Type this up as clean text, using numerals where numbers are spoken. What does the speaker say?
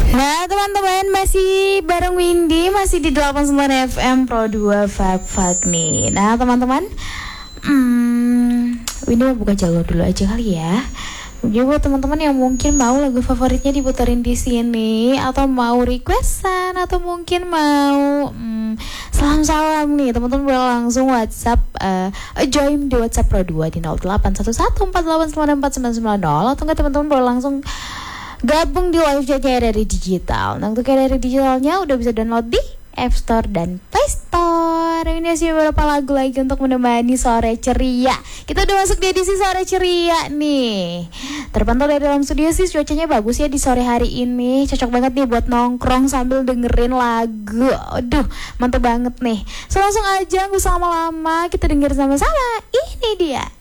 Nah teman-teman, masih bareng Windy, masih di 89 FM Pro 2 Fak nih. Nah teman-teman, Windy mau buka jalur dulu aja kali ya. Jadi buat teman-teman yang mungkin mau lagu favoritnya diputerin di sini, atau mau requestan, atau mungkin mau salam-salam nih, teman-teman boleh langsung WhatsApp, join di WhatsApp Pro 2 di 081148949990, atau enggak teman-teman boleh langsung gabung di live chatnya dari digital. Nah untuk dari digitalnya udah bisa download di App Store dan Play Store. Ini masih beberapa lagu lagi untuk menemani sore ceria. Kita udah masuk di edisi sore ceria nih. Terpantau dari dalam studio sih cuacanya bagus ya di sore hari ini. Cocok banget nih buat nongkrong sambil dengerin lagu. Aduh, mantep banget nih. So langsung aja, gak usah lama-lama, kita denger sama-sama. Ini dia